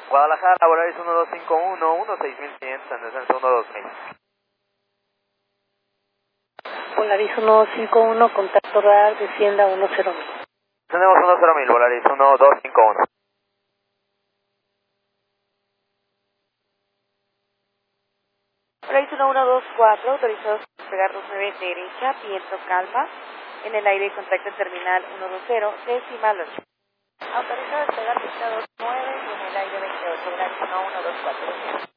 Guadalajara, Volaris 1251, 16500 en descenso 12000. Volaris 151, contacto radar, descienda 10.000. Tenemos 10000, Volaris 1251. Volaris 1124, autorizado a despegar 29 derecha, viento calma, en el aire contacto terminal 120, decimal 8. Autorizado a despegar pista 29 y en el aire 28, Volaris 1124.